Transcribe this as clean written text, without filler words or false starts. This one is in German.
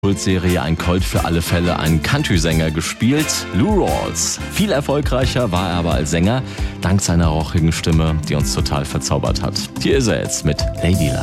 Kultserie Ein Colt für alle Fälle einen Country-Sänger gespielt, Lou Rawls. Viel erfolgreicher war er aber als Sänger, dank seiner rauchigen Stimme, die uns total verzaubert hat. Hier ist er jetzt mit Lady Love.